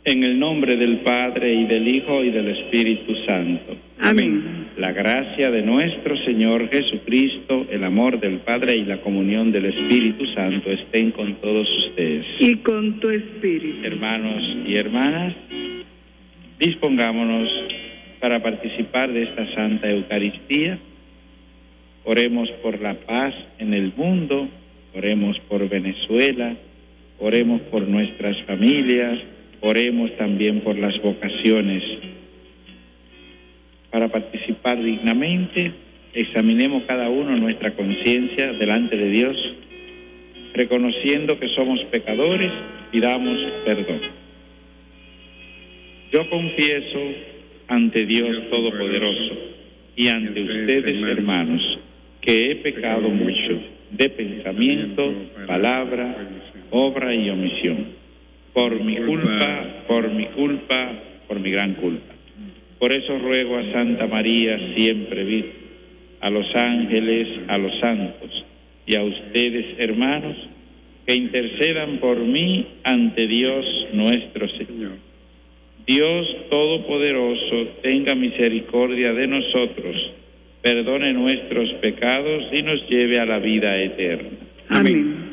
En el nombre del Padre, y del Hijo, y del Espíritu Santo. Amén. La gracia de nuestro Señor Jesucristo, el amor del Padre y la comunión del Espíritu Santo estén con todos ustedes. Y con tu espíritu. Hermanos y hermanas, dispongámonos para participar de esta Santa Eucaristía. Oremos por la paz en el mundo, oremos por Venezuela, oremos por nuestras familias, oremos también por las vocaciones. Para participar dignamente, examinemos cada uno nuestra conciencia delante de Dios, reconociendo que somos pecadores, pidamos perdón. Yo confieso ante Dios Todopoderoso y ante ustedes, hermanos, que he pecado mucho, de pensamiento, palabra, obra y omisión. Por mi culpa, por mi gran culpa. Por eso ruego a Santa María, siempre Virgen, a los ángeles, a los santos y a ustedes, hermanos, que intercedan por mí ante Dios nuestro Señor. Dios Todopoderoso, tenga misericordia de nosotros, perdone nuestros pecados y nos lleve a la vida eterna. Amén.